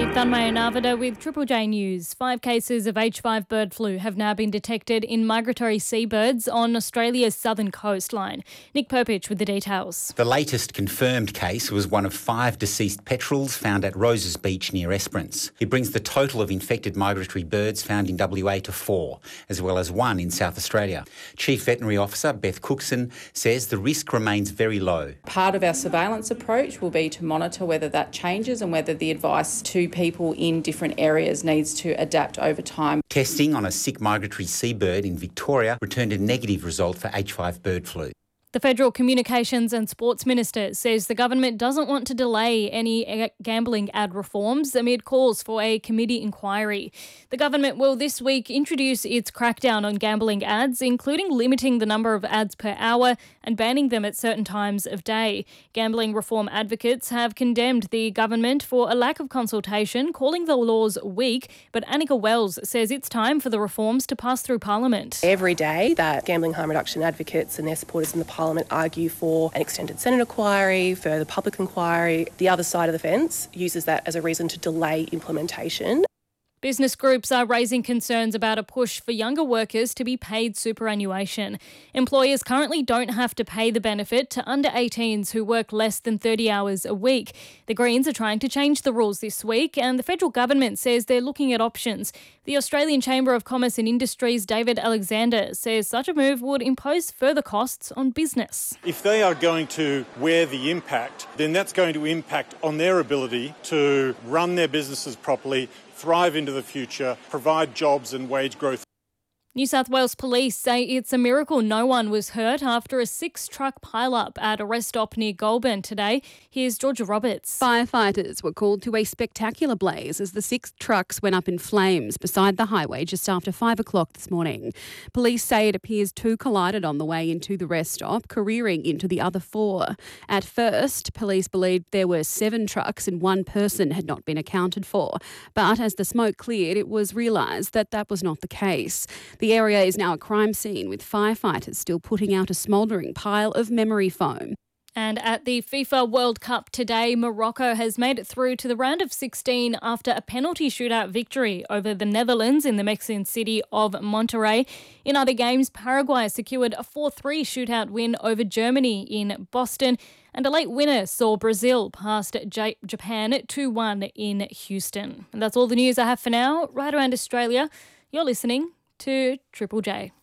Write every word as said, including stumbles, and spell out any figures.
Thanmaya Navada with Triple J News. Five cases of H five bird flu have now been detected in migratory seabirds on Australia's southern coastline. Nick Perpich with the details. The latest confirmed case was one of five deceased petrels found at Roses Beach near Esperance. It brings the total of infected migratory birds found in W A to four, as well as one in South Australia. Chief Veterinary Officer Beth Cookson says the risk remains very low. Part of our surveillance approach will be to monitor whether that changes and whether the advice to people in different areas needs to adapt over time. Testing on a sick migratory seabird in Victoria returned a negative result for H five bird flu. The Federal Communications and Sports Minister says the government doesn't want to delay any gambling ad reforms amid calls for a committee inquiry. The government will this week introduce its crackdown on gambling ads, including limiting the number of ads per hour and banning them at certain times of day. Gambling reform advocates have condemned the government for a lack of consultation, calling the laws weak, but Annika Wells says it's time for the reforms to pass through Parliament. Every day that gambling harm reduction advocates and their supporters in the Parliament argue for an extended Senate inquiry, further public inquiry, the other side of the fence uses that as a reason to delay implementation. Business groups are raising concerns about a push for younger workers to be paid superannuation. Employers currently don't have to pay the benefit to under eighteens who work less than thirty hours a week. The Greens are trying to change the rules this week, and the federal government says they're looking at options. The Australian Chamber of Commerce and Industry's David Alexander says such a move would impose further costs on business. If they are going to wear the impact, then that's going to impact on their ability to run their businesses properly, thrive into the future, provide jobs and wage growth. New South Wales Police say it's a miracle no one was hurt after a six-truck pile-up at a rest stop near Goulburn today. Here's Georgia Roberts. Firefighters were called to a spectacular blaze as the six trucks went up in flames beside the highway just after five o'clock this morning. Police say it appears two collided on the way into the rest stop, careering into the other four. At first, police believed there were seven trucks and one person had not been accounted for. But as the smoke cleared, it was realised that that was not the case. The area is now a crime scene, with firefighters still putting out a smouldering pile of memory foam. And at the FIFA World Cup today, Morocco has made it through to the round of sixteen after a penalty shootout victory over the Netherlands in the Mexican city of Monterrey. In other games, Paraguay secured a four three shootout win over Germany in Boston. And a late winner saw Brazil past J- Japan two one in Houston. And that's all the news I have for now. Right around Australia, you're listening to Triple J.